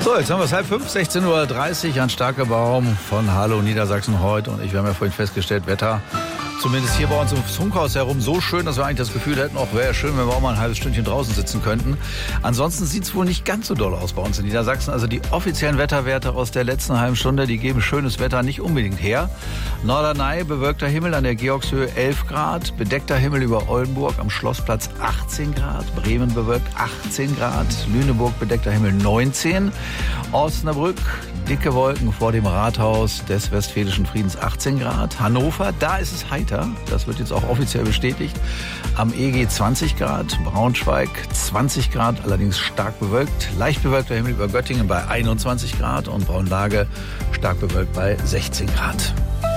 So, jetzt haben wir es 4:30, 16:30 Uhr. Ein starker Baum von Hallo Niedersachsen heute. Und wir haben ja vorhin festgestellt, Wetter, zumindest hier bei uns im Funkhaus herum, so schön, dass wir eigentlich das Gefühl hätten, auch wäre schön, wenn wir auch mal ein halbes Stündchen draußen sitzen könnten. Ansonsten sieht es wohl nicht ganz so doll aus bei uns in Niedersachsen. Also die offiziellen Wetterwerte aus der letzten halben Stunde, die geben schönes Wetter nicht unbedingt her. Norderney, bewölkter Himmel an der Georgshöhe 11 Grad, bedeckter Himmel über Oldenburg am Schlossplatz 18 Grad, Bremen bewölkt 18 Grad, Lüneburg bedeckter Himmel 19, Osnabrück dicke Wolken vor dem Rathaus des Westfälischen Friedens 18 Grad, Hannover, da ist es heiter, das wird jetzt auch offiziell bestätigt, am EG 20 Grad, Braunschweig 20 Grad, allerdings stark bewölkt, leicht bewölkter Himmel über Göttingen bei 21 Grad und Braunlage stark bewölkt bei 16 Grad.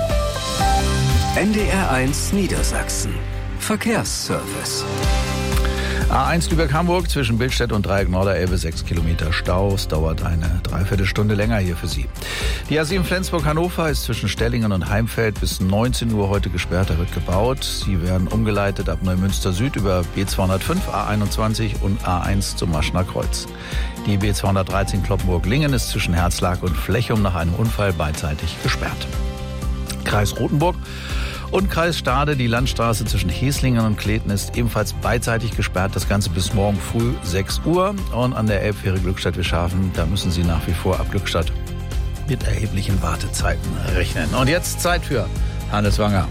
NDR1 Niedersachsen. Verkehrsservice. A1 Lübeck-Hamburg zwischen Billstedt und Dreieck Norderelbe 6 Kilometer Stau. Es dauert eine Dreiviertelstunde länger hier für Sie. Die A7 Flensburg-Hannover ist zwischen Stellingen und Heimfeld bis 19 Uhr heute gesperrt. Da wird gebaut. Sie werden umgeleitet ab Neumünster Süd über B205, A21 und A1 zum Maschner Kreuz. Die B213 Cloppenburg-Lingen ist zwischen Herzlag und Flechum nach einem Unfall beidseitig gesperrt. Kreis Rothenburg und Kreis Stade, die Landstraße zwischen Heslingen und Kleten ist ebenfalls beidseitig gesperrt. Das Ganze bis morgen früh 6 Uhr. Und an der Elbfähre Glückstadt-Wischhafen, da müssen Sie nach wie vor ab Glückstadt mit erheblichen Wartezeiten rechnen. Und jetzt Zeit für Hannes Wanger.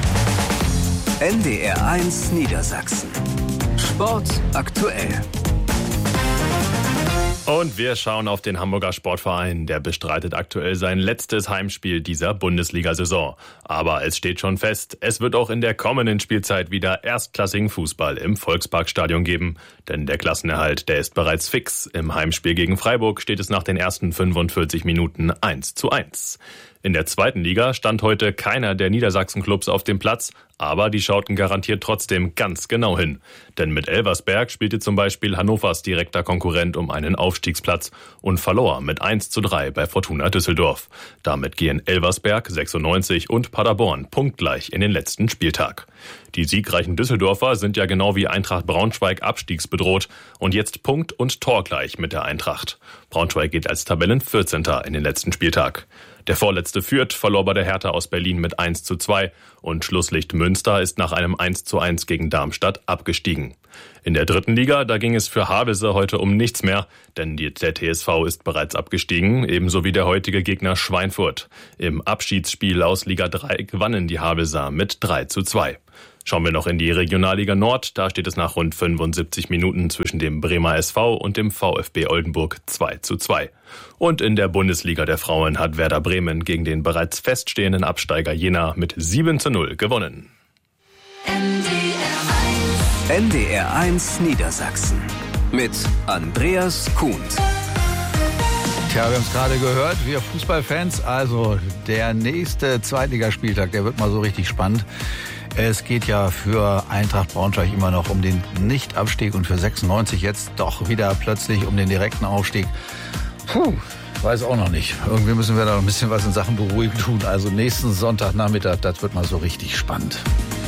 NDR1 Niedersachsen. Sport aktuell. Und wir schauen auf den Hamburger Sportverein. Der bestreitet aktuell sein letztes Heimspiel dieser Bundesliga-Saison. Aber es steht schon fest, es wird auch in der kommenden Spielzeit wieder erstklassigen Fußball im Volksparkstadion geben. Denn der Klassenerhalt, der ist bereits fix. Im Heimspiel gegen Freiburg steht es nach den ersten 45 Minuten 1:1. In der zweiten Liga stand heute keiner der Niedersachsen-Clubs auf dem Platz, aber die schauten garantiert trotzdem ganz genau hin. Denn mit Elversberg spielte zum Beispiel Hannovers direkter Konkurrent um einen Aufstiegsplatz und verlor mit 1:3 bei Fortuna Düsseldorf. Damit gehen Elversberg 96 und Paderborn punktgleich in den letzten Spieltag. Die siegreichen Düsseldorfer sind ja genau wie Eintracht Braunschweig abstiegsbedroht und jetzt punkt- und torgleich mit der Eintracht. Braunschweig geht als Tabellen-14. in den letzten Spieltag. Der vorletzte Fürth verlor bei der Hertha aus Berlin mit 1:2 und Schlusslicht Münster ist nach einem 1:1 gegen Darmstadt abgestiegen. In der dritten Liga, da ging es für Havelse heute um nichts mehr, denn der TSV ist bereits abgestiegen, ebenso wie der heutige Gegner Schweinfurt. Im Abschiedsspiel aus Liga 3 gewannen die Havelser mit 3:2. Schauen wir noch in die Regionalliga Nord. Da steht es nach rund 75 Minuten zwischen dem Bremer SV und dem VfB Oldenburg 2:2. Und in der Bundesliga der Frauen hat Werder Bremen gegen den bereits feststehenden Absteiger Jena mit 7:0 gewonnen. NDR1 Niedersachsen mit Andreas Kuhns. Tja, wir haben es gerade gehört, wir Fußballfans, also der nächste Zweitligaspieltag, der wird mal so richtig spannend. Es geht ja für Eintracht Braunschweig immer noch um den Nichtabstieg und für 96 jetzt doch wieder plötzlich um den direkten Aufstieg. Weiß auch noch nicht. Irgendwie müssen wir da noch ein bisschen was in Sachen Beruhigung tun. Also nächsten Sonntagnachmittag, das wird mal so richtig spannend.